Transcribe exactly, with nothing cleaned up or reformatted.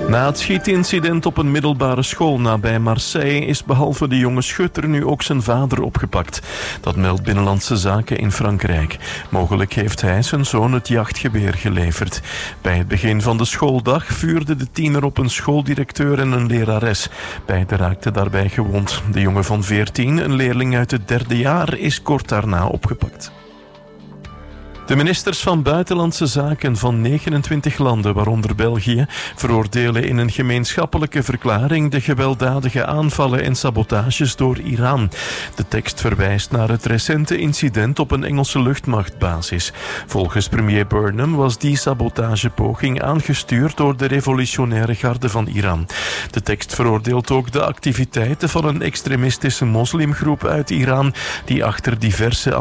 Na het schietincident op een middelbare school nabij Marseille is behalve de jonge schutter nu ook zijn vader opgepakt. Dat meldt Binnenlandse Zaken in Frankrijk. Mogelijk heeft hij zijn zoon het jachtgeweer geleverd. Bij het begin van de schooldag vuurde de tiener op een schooldirecteur en een lerares. Beiden raakten daarbij gewond. De jongen van veertien, een leerling uit het derde jaar, is kort daarna opgepakt. De ministers van Buitenlandse Zaken van negenentwintig landen, waaronder België, veroordelen in een gemeenschappelijke verklaring de gewelddadige aanvallen en sabotages door Iran. De tekst verwijst naar het recente incident op een Engelse luchtmachtbasis. Volgens premier Burnham was die sabotagepoging aangestuurd door de revolutionaire garde van Iran. De tekst veroordeelt ook de activiteiten van een extremistische moslimgroep uit Iran die achter diverse